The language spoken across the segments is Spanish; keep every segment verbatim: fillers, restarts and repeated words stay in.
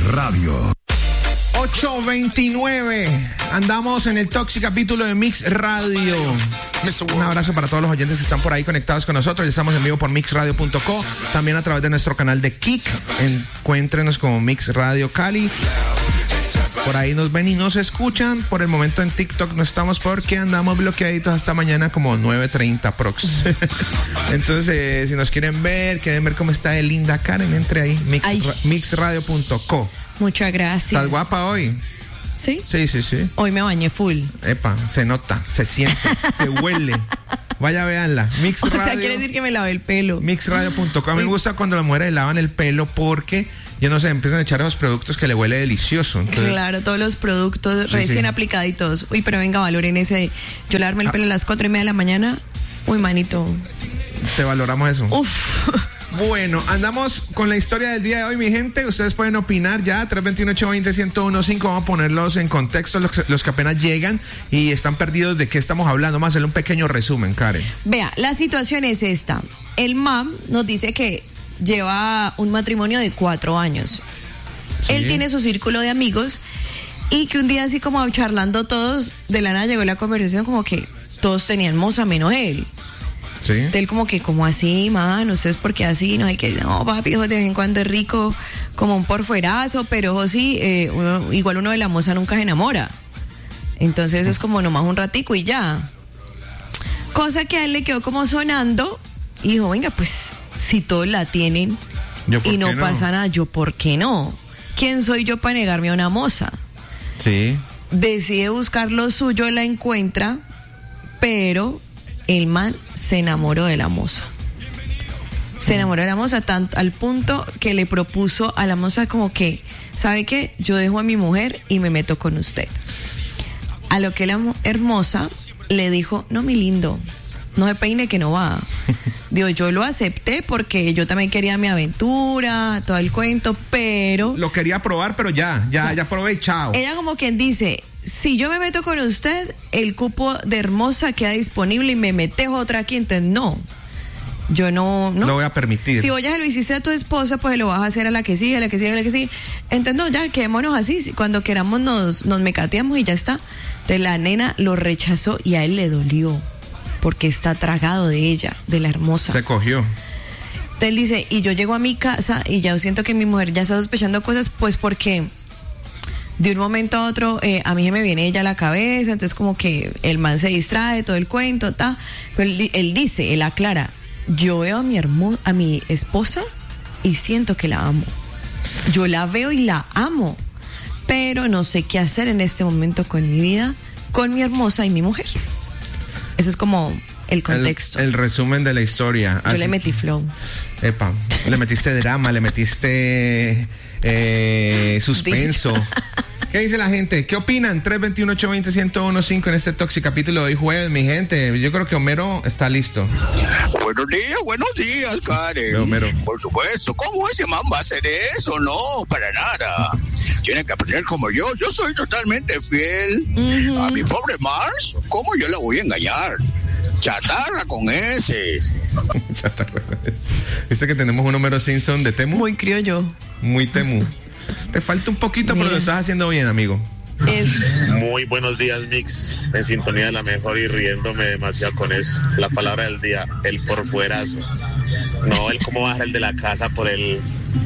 Radio. ocho veintinueve. Andamos en el Toxic capítulo de Mix Radio. Un abrazo para todos los oyentes que están por ahí conectados con nosotros. Ya estamos en vivo por mix radio punto co. También a través de nuestro canal de Kik. Encuéntrenos como Mix Radio Cali. Por ahí nos ven y nos escuchan. Por el momento en TikTok no estamos porque andamos bloqueaditos hasta mañana como nueve treinta prox. Entonces, eh, si nos quieren ver, quieren ver cómo está de linda Karen, entre ahí, mix, mix radio punto co. Muchas gracias. ¿Estás guapa hoy? ¿Sí? Sí, sí, sí. Hoy me bañé full. Epa, se nota, se siente, se huele. Vaya, véanla. Mix o Radio. sea, quiere decir que me lavé el pelo. mix radio punto com. A mí me gusta cuando las mujeres lavan el pelo porque, yo no sé, empiezan a echar esos productos que le huele delicioso. Entonces, claro, todos los productos sí, recién sí. aplicaditos. Uy, pero venga, valoren ese. Yo lavarme el Ah. pelo a las cuatro y media de la mañana. Uy, manito. te valoramos eso. Uf. Bueno, andamos con la historia del día de hoy, mi gente. Ustedes pueden opinar ya, tres dos uno, ocho dos cero, uno uno cinco. Vamos a ponerlos en contexto, los, los que apenas llegan y están perdidos de qué estamos hablando. Vamos a hacerle un pequeño resumen, Karen. Vea, la situación es esta. El M A M nos dice que lleva un matrimonio de cuatro años. Sí. Él tiene su círculo de amigos y que un día así como charlando todos, de la nada llegó la conversación como que todos tenían moza menos él. Sí. Él como que, como así, man, ustedes por qué así, no hay que, no, papi, hijo, de vez en cuando es rico, como un porfuerazo, pero ojo, sí, eh, uno, igual uno de la moza nunca se enamora. Entonces eso es como nomás un ratico y ya. Cosa que a él le quedó como sonando y dijo, venga, pues, si todos la tienen ¿Yo por y no, qué no? pasa nada, ¿yo por qué no? ¿Quién soy yo para negarme a una moza? Sí. Decide buscar lo suyo, la encuentra, pero el man se enamoró de la moza. Se enamoró de la moza tanto al punto que le propuso a la moza como que, ¿sabe qué? Yo dejo a mi mujer y me meto con usted. A lo que la mo- hermosa le dijo, no, mi lindo, no se peine que no va. Digo, yo lo acepté porque yo también quería mi aventura, todo el cuento, pero... Lo quería probar, pero ya, ya, O sea, ya probé y chao. Ella como quien dice, si yo me meto con usted, el cupo de hermosa queda disponible y me metes otra aquí, entonces no. Yo no, no. Lo voy a permitir. Si vos ya se lo hiciste a tu esposa, pues lo vas a hacer a la que sigue, a la que sigue, a la que sigue. Entonces no, ya quedémonos así. Cuando queramos nos, nos mecateamos y ya está. Entonces la nena lo rechazó y a él le dolió. Porque está tragado de ella, de la hermosa. Se cogió. Entonces él dice, y yo llego a mi casa y ya siento que mi mujer ya está sospechando cosas, pues porque de un momento a otro eh, a mí se me viene ella a la cabeza, entonces como que el man se distrae, todo el cuento, ta. Pero él, él dice, él aclara, yo veo a mi hermo- a mi esposa y siento que la amo. Yo la veo y la amo, pero no sé qué hacer en este momento con mi vida, con mi hermosa y mi mujer. Eso es como el contexto. El, el resumen de la historia. Yo Así le metí que- flow. Epa, le metiste drama, le metiste eh, suspenso. ¿Qué dice la gente? ¿Qué opinan? tres dos uno, ocho dos cero, uno uno cinco en este Toxic capítulo de hoy jueves, mi gente. Yo creo que Homero está listo. Buenos días, buenos días, Karen. Yo, Homero. Por supuesto, ¿cómo ese man va a hacer eso? No, para nada. Tiene que aprender como yo. Yo soy totalmente fiel Uh-huh. a mi pobre Mars. ¿Cómo yo la voy a engañar? Chatarra con ese. Chatarra. Dice que tenemos un Homero Simpson de Temu. Muy criollo. Muy Temu. Te falta un poquito, pero Mira. lo estás haciendo bien, amigo. Es Muy buenos días, Mix. En sintonía de la mejor y riéndome demasiado con eso. La palabra del día, el porfuerazo. No el cómo bajar el de la casa por el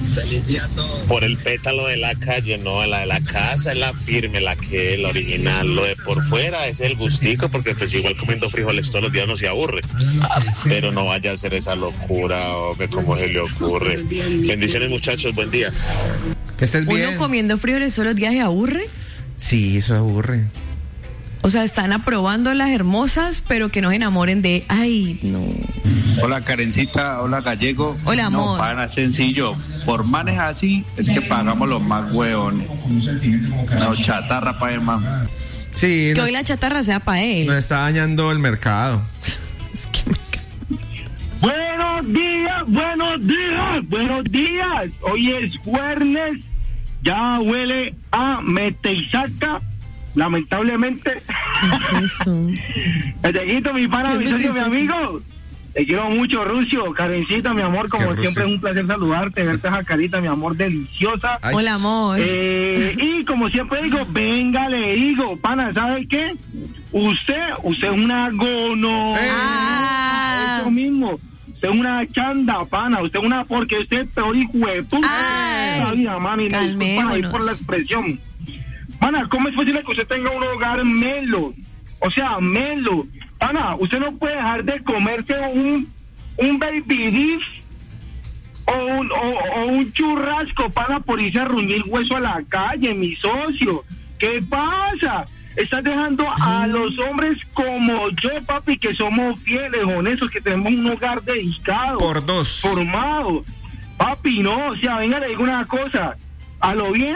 por el pétalo de la calle, no, la de la casa es la firme, la que es la original. Lo de por fuera es el gustico, porque pues igual comiendo frijoles todos los días no se aburre. Pero no vaya a hacer esa locura, hombre, como se le ocurre. Bendiciones, muchachos, buen día. Que estés bien. uno comiendo frijoles todos los días se aburre. Sí, eso aburre. O sea, están aprobando las hermosas, pero que no se enamoren de, ay, no. Hola Karencita, hola Gallego. Hola, amor. No, pana, sencillo. Por manes así es que pagamos los más hueones. No, chatarra para el man. Sí, Que nos, hoy la chatarra sea para él. nos está dañando el mercado. Es que me ca- Buenos días, buenos días, buenos días. Hoy es jueves, ya huele a mete y saca, lamentablemente. ¿Qué es eso? Galleguito, mi pana, ¿Qué mi mete y socio, mi saca? amigo. Te quiero mucho, Rucio. Karencita, mi amor, Es que como Rucio. siempre es un placer saludarte, verte esa carita, mi amor, deliciosa. Ay. Hola, amor. Eh, y como siempre digo, venga, le digo, pana, ¿sabe qué? Usted, usted es una gono. Ah. Eso mismo. Usted es una chanda, pana. Usted es una, porque usted es peor hijo de puta Ay. de la vida, mami. Me disculpan ahí Calmémonos. por la expresión. Pana, ¿cómo es posible que usted tenga un hogar melo? O sea, melo. Pana, usted no puede dejar de comerse un, un baby beef o un, o, o un churrasco, pana, por irse a ruñir hueso a la calle, mi socio. ¿Qué pasa? Estás dejando a los hombres como yo, papi, que somos fieles, honestos, que tenemos un hogar dedicado. Por dos. Formado. Papi, no, o sea, venga, le digo una cosa. A lo bien,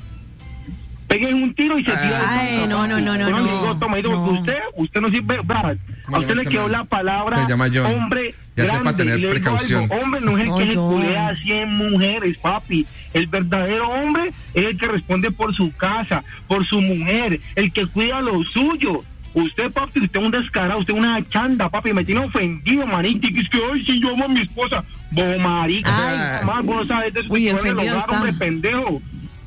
peguen un tiro y se tira. Ay, no, no, no, no, Bueno, no. le digo, toma, digo, No. usted, usted no sirve, brad. ¿Cómo A usted llama le este quedó man? la palabra Se llama John. hombre Ya grande. sepa tener y le digo precaución. algo, hombre no es el No, que se John. culea a cien mujeres, papi. El verdadero hombre es el que responde por su casa, por su mujer, el que cuida lo suyo. Usted, papi, usted es un descarado, usted es una chanda, papi, me tiene ofendido, manito, y que es que, ay, si yo amo a mi esposa, bo marica, Ay. mamá, vos no sabes de eso, Uy, que tú eres ofendido el hogar, está. hombre, pendejo.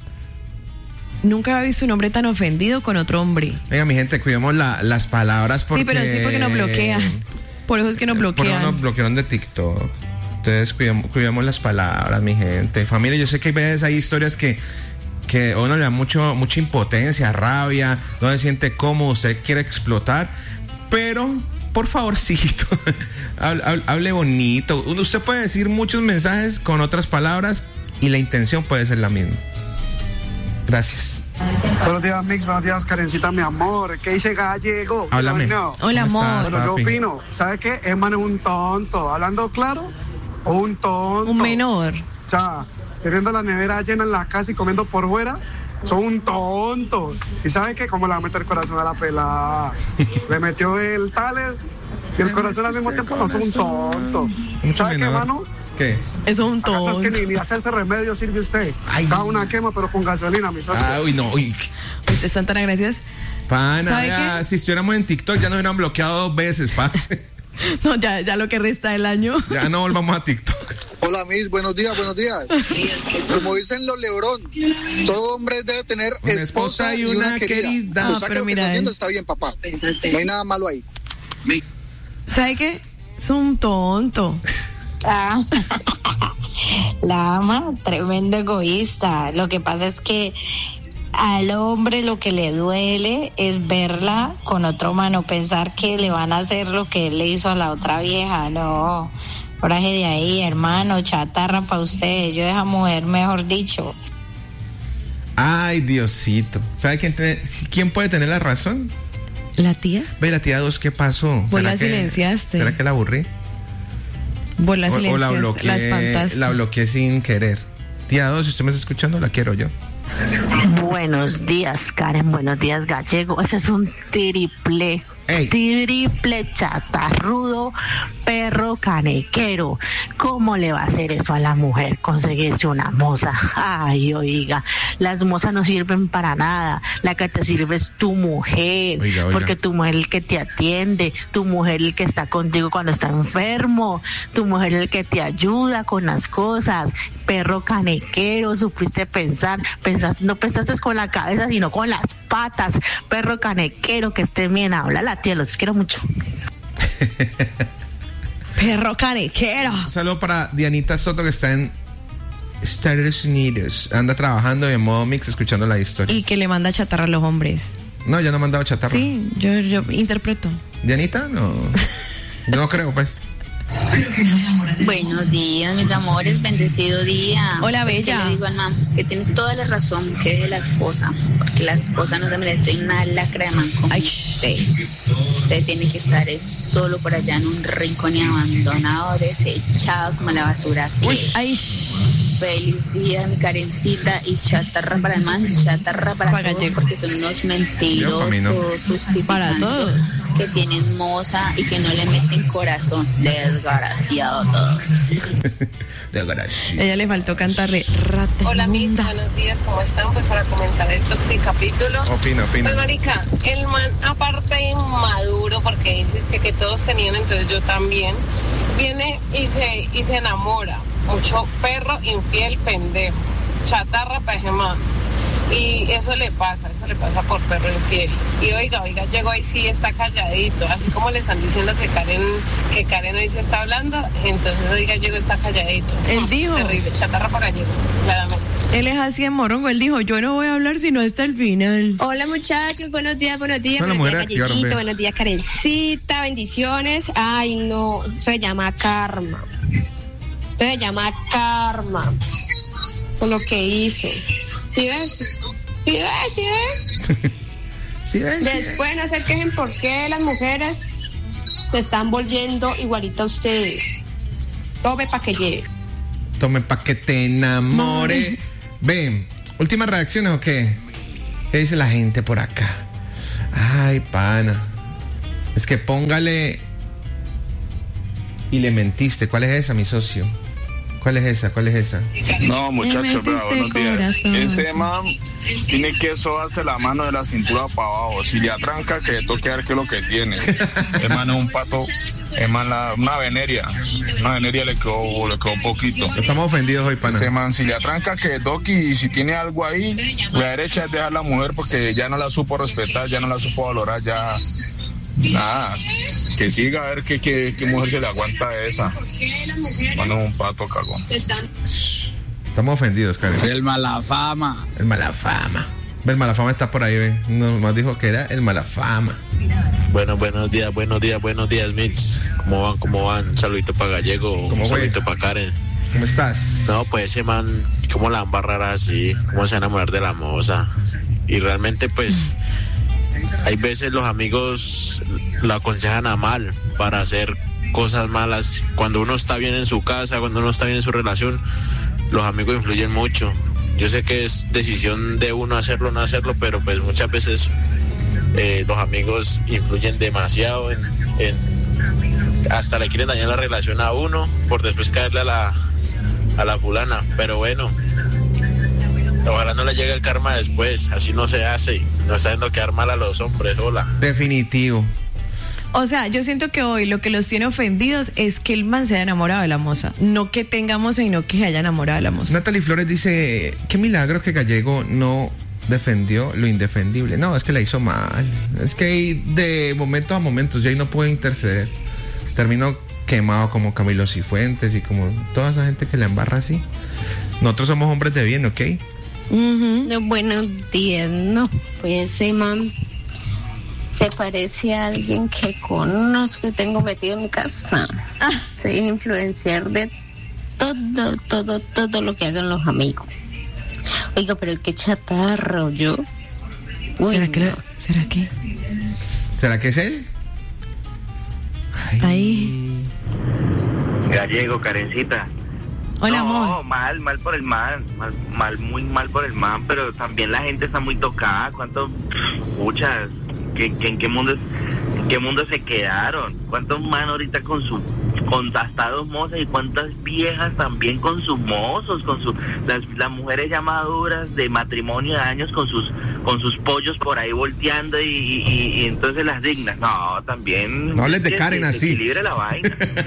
Nunca había visto un hombre tan ofendido con otro hombre. Venga, mi gente, cuidemos la, las palabras porque... Sí, pero sí porque nos bloquean. Por eso es que nos Por eso bloquean. nos bloquearon de TikTok. Entonces, cuidemos, cuidemos las palabras, mi gente. Familia, yo sé que hay veces hay historias que, que a uno le da mucho, mucha impotencia, rabia, no se siente cómodo, usted quiere explotar, pero por favorcito, hable, hable- hable bonito. Usted puede decir muchos mensajes con otras palabras y la intención puede ser la misma. Gracias. Buenos días, Mix. Buenos días, Karencita, mi amor. ¿Qué dice Gallego? Háblame. No. Hola, ¿Cómo amor. estás, Bueno, yo papi? opino. ¿Sabe qué? Es man es un tonto. Hablando claro, un tonto. Un menor. O sea, teniendo la nevera llena en la casa y comiendo por fuera, son un tonto. ¿Y sabe qué? ¿Cómo le va a meter corazón a la pelada? Le metió el Tales y el corazón al mismo tiempo. No, son un tonto. Mucho ¿Sabe qué, menor. mano? ¿Qué? Eso es un Acá no es que tonto. ni, ni hacerse remedio sirve usted. Ay. Cada una quema, pero con gasolina, mi socio. Ah, uy, no, uy. Ustedes están tan agradecidas. Pana, ¿Sabe ya, qué? si estuviéramos en TikTok ya nos hubieran bloqueado dos veces, pa. No, ya, ya lo que resta del año. Ya no volvamos a TikTok. Hola, Miss, buenos días, buenos días. Como dicen los Lebrón, todo hombre debe tener Una esposa, y una, querida. querida. O Ah, sea, pero que lo que mira, está haciendo es- está bien, papá. No hay nada malo ahí. ¿Sabe qué? Es un tonto. Ah, la ama, tremendo egoísta. Lo que pasa es que al hombre lo que le duele es verla con otro mano, pensar que le van a hacer lo que él le hizo a la otra vieja. No, coraje de ahí, hermano, chatarra para usted. Yo esa mujer, mejor dicho. Ay, Diosito. ¿Sabe quién, tiene- quién puede tener la razón? ¿La tía? Ve, la tía dos, ¿qué pasó? Vos ¿Será la que- silenciaste. ¿Será que la aburrí? Vos la O- o, la silenciaste, bloqueé, la espantaste. la bloqueé sin querer. Tía dos, si usted me está escuchando, la quiero yo. Buenos días, Karen. Buenos días, Gallego. Ese es un triple. Ey. Triple chatarrudo, perro canequero. ¿Cómo le va a hacer eso a la mujer? Conseguirse una moza. Ay, oiga, las mozas no sirven para nada. La que te sirve es tu mujer. Oiga, oiga. Porque tu mujer es el que te atiende, tu mujer es el que está contigo cuando está enfermo, tu mujer es el que te ayuda con las cosas. Perro canequero, supiste pensar, pensaste, no pensaste con la cabeza, sino con las patas. Perro canequero, que esté bien, habla la tía, los quiero mucho. Perro canequero. Un saludo para Dianita Soto, que está en Estados Unidos. Anda trabajando en modo mix, escuchando la historia. Y que le manda chatarra a los hombres. No, ya no me han dado chatarra. Sí, yo, yo interpreto. ¿Dianita? No. Yo no creo, pues. Buenos días, mis amores, bendecido día. Hola, Pues, bella. ¿qué le digo al man? Que tiene toda la razón, que deje la esposa, porque la esposa no se merece una lacra de man como Ay. usted. Usted tiene que estar es solo por allá en un rincón y abandonado, desechado como la basura. Uy, que ay, Feliz día, mi Karencita, y chatarra para el man, chatarra para, Para todos, Gallego. porque son unos Yo, para mí mentirosos, no. justificantes, Para todos. que tienen moza y que no le meten corazón. Desgraciado todo. De garage. ella le faltó cantarle rata Hola, mis inmunda. buenos días, ¿cómo están? Pues para comenzar el Toxic capítulo. Opina, opina. Pues, marica, el man, aparte de inmaduro, porque dices que, que todos tenían, entonces yo también. viene y se, y se enamora. Mucho perro infiel, pendejo. Chatarra, pajemán. Y eso le pasa, eso le pasa por perro infiel. Y oiga, oiga, llegó ahí sí está calladito. Así como le están diciendo que Karen, que Karen hoy se está hablando, entonces oiga, llegó está calladito. Él dijo. Terrible, chatarra para gallego, claramente. Él es así en morongo, él dijo, yo no voy a hablar sino hasta el final. Hola muchachos, buenos días, buenos días, Hola, buenos mujer, días activaron, Galleguito, ve. buenos días Karencita, bendiciones. Ay no, se llama karma. Se llama karma. Por lo que hice. ¿Sí ves? ¿Sí ves? ¿Sí ves? Sí, ves, Después no se quejen por qué las mujeres se están volviendo igualitas a ustedes. Tome pa' que llegue. Tome pa' que te enamore. Ven, últimas reacciones o qué? ¿Qué dice la gente por acá? Ay, pana. Es que póngale y le mentiste. ¿Cuál es esa, mi socio? ¿Cuál es esa? ¿Cuál es esa? No, muchachos, pero buenos días. corazón. Ese man tiene que sobarse la mano de la cintura para abajo. Si le atranca, que le toque ver qué es lo que tiene. El man es un pato, el man la, una veneria. Una veneria le quedó, le quedó poquito. Estamos ofendidos hoy, pana. Ese man, si le atranca, que toque, y si tiene algo ahí, la derecha es dejar a la mujer porque ya no la supo respetar, ya no la supo valorar, ya... Nada, que siga a ver qué, qué, qué mujer se le aguanta a esa. Cuando es un pato cagón. Estamos ofendidos, Karen. El malafama. El malafama. El malafama está por ahí, ¿ve? Nos dijo que era el malafama. Bueno, buenos días, buenos días, buenos días, Mix. ¿Cómo van, cómo van? Saludito para Gallego, un saludito para Karen. ¿Cómo estás? No, pues ese man, ¿cómo la van a embarrar así? ¿Cómo se va a enamorar de la moza? Y realmente, pues... hay veces los amigos lo aconsejan a mal para hacer cosas malas. Cuando uno está bien en su casa, cuando uno está bien en su relación, los amigos influyen mucho. Yo sé que es decisión de uno hacerlo o no hacerlo, pero pues muchas veces eh, los amigos influyen demasiado en, en hasta le quieren dañar la relación a uno por después caerle a la a la fulana. Pero bueno, ojalá no le llegue el karma después, así no se hace, no está haciendo quedar mal a los hombres, hola. Definitivo. O sea, yo siento que hoy lo que los tiene ofendidos es que el man se haya enamorado de la moza, no que tengamos, sino que se haya enamorado de la moza. Natalie Flores dice, qué milagro que Gallego no defendió lo indefendible. No, es que la hizo mal. Es que de momentos a momentos ya ahí no puede interceder. Terminó quemado como Camilo Cifuentes y como toda esa gente que le embarra así. Nosotros somos hombres de bien, ¿ok? Uh-huh. No, buenos días, no, pues ese man se parece a alguien que conozco y tengo metido en mi casa. Ah, se deja influenciar de todo, todo, todo lo que hagan los amigos. Oiga, pero el que chatarro, yo. Uy, ¿Será no. que lo- ¿Será que? ¿Será que es él? Ay. Ahí. Gallego, Karencita. Hola, no, amor. mal, mal por el man, mal, mal, muy mal por el man, pero también la gente está muy tocada. ¿Cuántos, muchas, que, que, en qué mundo, en qué mundo se quedaron? ¿Cuántos man ahorita con su, con hasta dos mozas y cuántas viejas también con sus mozos, con sus, las, las mujeres ya maduras de matrimonio de años con sus, con sus pollos por ahí volteando y, y, y entonces las dignas? No, también. No hables de que- Karen que- así. Equilibre la vaina.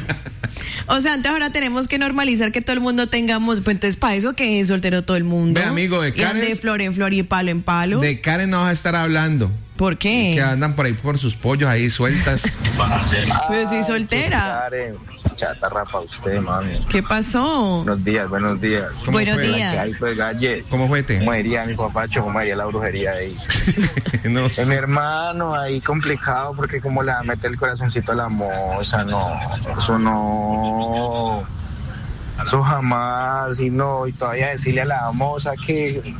O sea, entonces ahora tenemos que normalizar que todo el mundo tengamos, pues entonces para eso que es soltero todo el mundo. Ve, amigo, de Y ande Karen- de flor en flor y palo en palo. De Karen no vas a estar hablando. ¿Por qué? Que andan por ahí por sus pollos ahí sueltas. Pues soy soltera. Karen, chatarra para usted, mami. ¿Qué pasó? Buenos días, buenos días. ¿Cómo Buenos fue? días. ¿Qué hay, pues, Galle? ¿Cómo fue, te? ¿Cómo diría mi papacho? ¿Cómo diría la brujería ahí? No Eh, mi hermano, ahí complicado porque como le va a meter el corazoncito a la moza, no, eso no, eso jamás, y no, y todavía decirle a la moza que...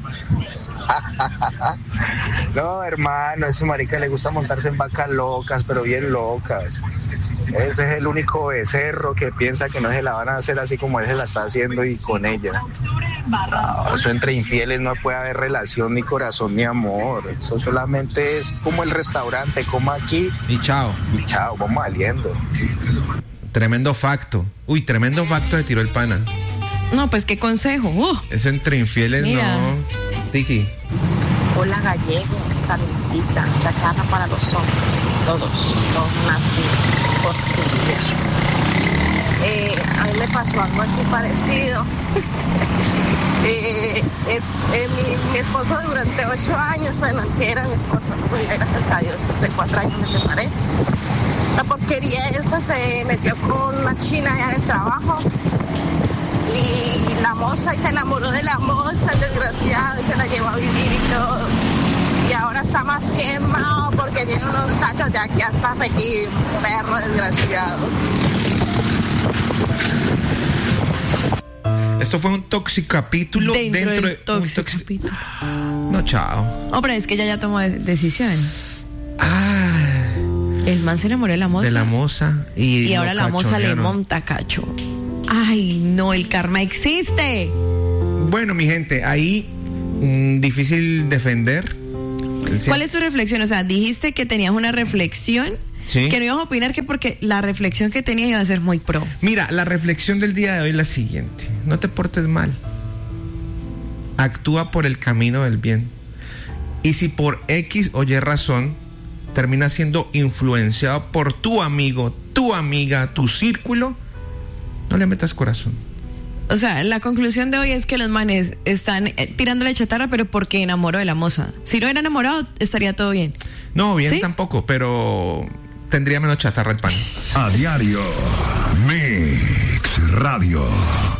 No, hermano, a ese marica le gusta montarse en vacas locas, pero bien locas. Ese es el único becerro que piensa que no se la van a hacer así como él se la está haciendo y con ella. No, eso entre infieles no puede haber relación, ni corazón, ni amor. Eso solamente es como el restaurante, coma aquí y chao. Y chao, vamos saliendo. Tremendo facto. Uy, tremendo facto de tiró el pana. No, pues qué consejo. Uh. Eso entre infieles Mira. no. Tiki. Hola Gallego, Karencita, chatarra para los hombres, todos, todos nacen porquerías. Eh, a mí me pasó algo así parecido. eh, eh, eh, mi, mi esposo durante ocho años, bueno, que era mi esposo, pues, gracias a Dios, hace cuatro años me separé. La porquería esa se metió con una china allá en el trabajo y la moza, y se enamoró de la moza, el desgraciado, y se la llevó a vivir y todo. Y ahora está más quemado porque tiene unos cachos de aquí hasta aquí, perro desgraciado. Esto fue un toxicapítulo dentro, dentro del de toxicapítulo. Toxic... No, chao. Hombre, es que ella ya tomó de- decisión. Ah. El man se enamoró de la moza. De la moza. Y, Y ahora la moza le cachonearon. monta cacho. Ay, no, el karma existe. Bueno, mi gente, ahí mm, difícil defender. ¿Cuál es tu reflexión? O sea, dijiste que tenías una reflexión, Sí. que no ibas a opinar que porque la reflexión que tenías iba a ser muy pro. Mira, la reflexión del día de hoy es la siguiente. No te portes mal. Actúa por el camino del bien. Y si por X o Y razón terminas siendo influenciado por tu amigo, tu amiga, tu círculo, no le metas corazón. O sea, la conclusión de hoy es que los manes están eh, tirándole chatarra, pero porque enamoró de la moza. Si no era enamorado, estaría todo bien. No, bien ¿Sí? tampoco, pero tendría menos chatarra el pan. A diario, Mix Radio.